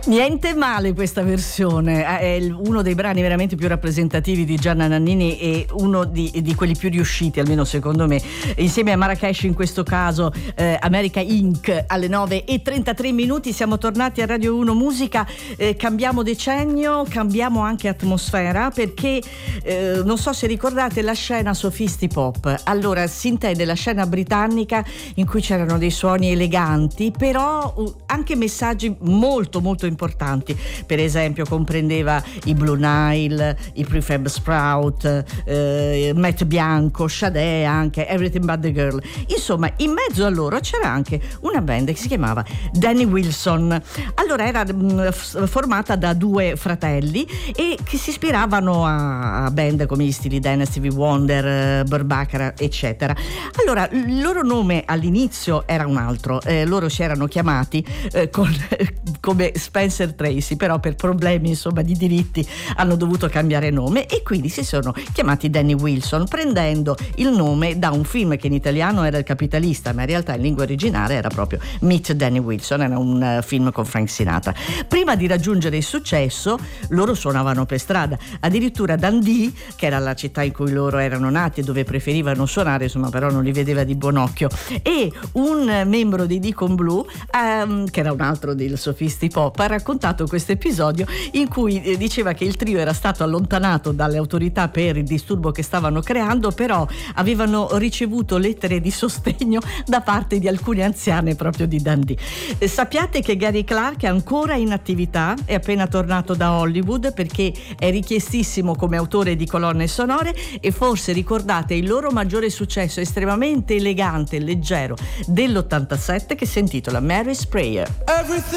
Niente male questa versione, è uno dei brani veramente più rappresentativi di Gianna Nannini e uno di quelli più riusciti, almeno secondo me, insieme a Marrakesh in questo caso, America Inc. alle 9:33. Siamo tornati a Radio 1 Musica, cambiamo decennio, cambiamo anche atmosfera, perché non so se ricordate la scena Sofistipop. Allora si intende la scena britannica in cui c'erano dei suoni eleganti, però anche messaggi molto molto importanti. Per esempio comprendeva i Blue Nile, i Prefab Sprout, Matt Bianco, Sade, anche Everything But The Girl. Insomma, in mezzo a loro c'era anche una band che si chiamava Danny Wilson. Allora era formata da due fratelli e che si ispiravano a band come gli Steely Dan, Stevie Wonder, Burt Bacharach, eccetera. Allora il loro nome all'inizio era un altro, loro si erano chiamati come Spencer Tracy, però per problemi insomma di diritti hanno dovuto cambiare nome e quindi si sono chiamati Danny Wilson, prendendo il nome da un film che in italiano era Il Capitalista, ma in realtà in lingua originale era proprio Meet Danny Wilson, era un film con Frank Sinatra. Prima di raggiungere il successo loro suonavano per strada, addirittura Dundee, che era la città in cui loro erano nati e dove preferivano suonare, insomma però non li vedeva di buon occhio, e un membro dei Deacon Blue, che era un altro del Sofistipop, ha raccontato questo episodio in cui diceva che il trio era stato allontanato dalle autorità per il disturbo che stavano creando, però avevano ricevuto lettere di sostegno da parte di alcune anziane proprio di Dundee. Sappiate che Gary Clark è ancora in attività, è appena tornato da Hollywood perché è richiestissimo come autore di colonne sonore, e forse ricordate il loro maggiore successo estremamente elegante e leggero dell'87 che si intitola Mary's Prayer. Everything